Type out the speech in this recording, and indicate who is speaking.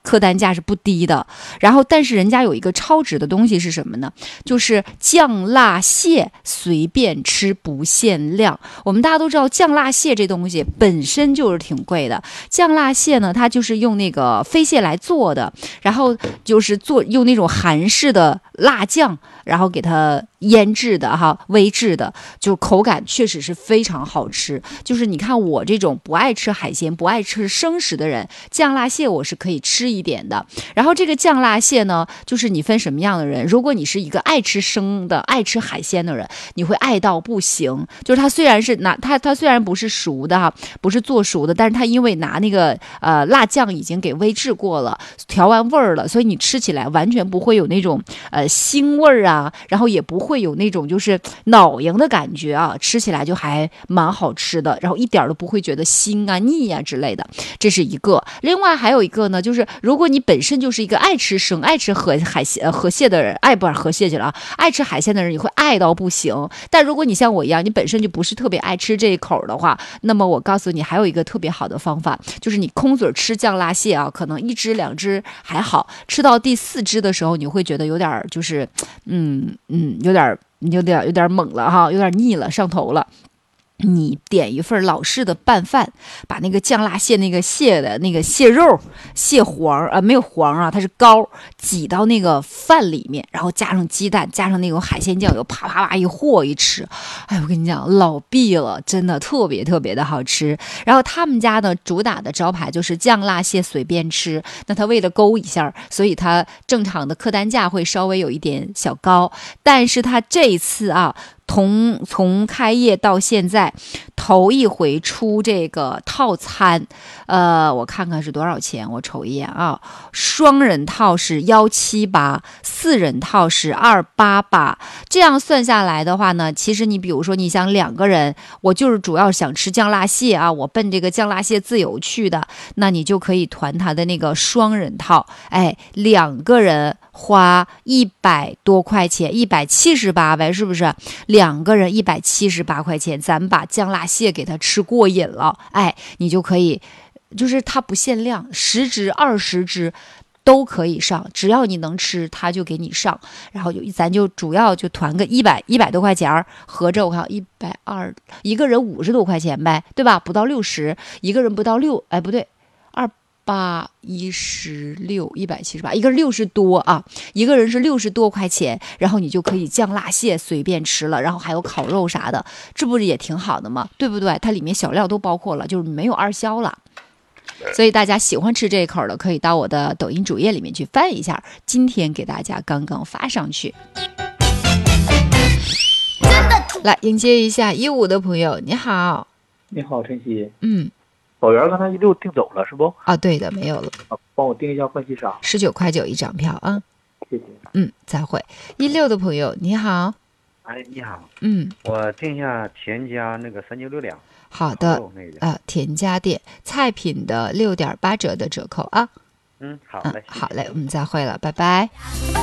Speaker 1: 客单价是不低的。然后但是人家有一个超值的东西是什么呢？就是酱辣蟹随便吃不限量。我们大家都知道酱辣蟹这东西本身就是挺贵的，酱辣蟹呢它就是用那个飞蟹来做的，然后就是用那种韩式的辣酱，然后给它腌制的煨制的，就口感确实是非常好吃。就是你看我这种不爱吃海鲜不爱吃生食的人，酱辣蟹我是可以吃一点的。然后这个酱辣蟹呢，就是你分什么样的人，如果你是一个爱吃生的爱吃海鲜的人，你会爱到不行。就是它虽然是它虽然不是熟的不是做熟的，但是它因为拿那个辣酱已经给煨制过了，调完味儿了，所以你吃起来完全不会有那种腥味儿啊，然后也不会有那种就是脑蝇的感觉啊，吃起来就还蛮好吃的，然后一点都不会觉得腥啊腻啊之类的。这是一个。另外还有一个呢，就是如果你本身就是一个爱吃河蟹的人，不是河蟹去了啊，爱吃海鲜的人，你会爱到不行。但如果你像我一样，你本身就不是特别爱吃这一口的话，那么我告诉你还有一个特别好的方法，就是你空嘴吃酱辣蟹啊，可能1只2只还好，吃到第4只的时候，你会觉得有点就是有点猛了有点腻了，上头了。你点一份老式的拌饭，把那个酱辣蟹那个蟹的那个蟹肉蟹黄没有黄啊，它是膏，挤到那个饭里面，然后加上鸡蛋，加上那种海鲜酱油，啪啪啪一和一吃，哎，我跟你讲老毕了，真的特别特别的好吃。然后他们家的主打的招牌就是酱辣蟹随便吃，那他为了勾一下，所以他正常的客单价会稍微有一点小高，但是他这一次从开业到现在头一回出这个套餐，我看看是多少钱，我瞅一眼啊，双人套是178，4人套是288，这样算下来的话呢，其实你比如说你想2个人，我就是主要想吃酱辣蟹啊，我奔这个酱辣蟹自由去的，那你就可以团它的那个双人套，2个人花100多块钱，178呗，是不是？2个人178块钱，咱们把酱辣蟹给它吃过瘾了，你就可以，就是它不限量，10只20只都可以上，只要你能吃，它就给你上。然后咱就主要就团个100多块钱，合着我看120，一个人50多块钱呗，对吧？不到60，一个人不到6，不对，2816178，一个人60多啊，一个人是60多块钱，然后你就可以酱辣蟹随便吃了，然后还有烤肉啥的，这不是也挺好的吗？对不对？它里面小料都包括了，就是没有2销了。所以大家喜欢吃这一口的，可以到我的抖音主页里面去翻一下，今天给大家刚刚发上去。来迎接一下15的朋友，你好。
Speaker 2: 你好，晨曦。
Speaker 1: 宝
Speaker 2: 源刚才16订走了是不？
Speaker 1: 啊，对的，没有了。
Speaker 2: 帮我订一下欢喜沙
Speaker 1: ，19块9一张票啊。
Speaker 2: 谢谢。
Speaker 1: 再会。16的朋友，你好。
Speaker 3: 你好。我订一下田家那个396两。
Speaker 1: 好的，田家店菜品的6.8折的折扣啊。
Speaker 3: 好嘞。
Speaker 1: 好嘞，我们再会了，拜拜。